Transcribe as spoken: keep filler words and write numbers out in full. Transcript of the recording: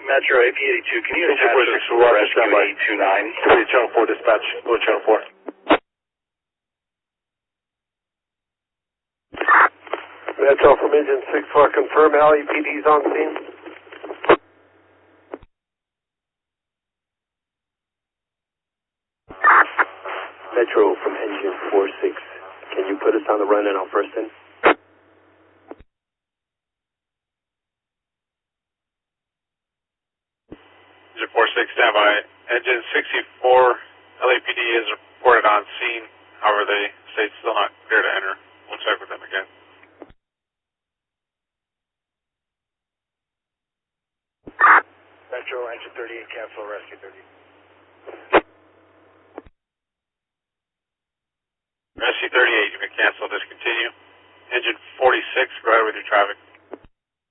Metro A P eighty-two, can you attach four this six, to we're rescue standby. eight two nine? Complete channel four dispatch. Go to channel four. Metro from engine six four, confirm L A P D's on scene. Metro from engine four six, can you put us on the run and on first in? Engine four six, standby. Engine sixty-four, L A P D is reported on scene. However, they say it's still not clear to enter. We'll check with them again. Metro, engine thirty-eight, cancel rescue thirty. Rescue thirty-eight, you can cancel, discontinue. Engine forty-six, go ahead with your traffic.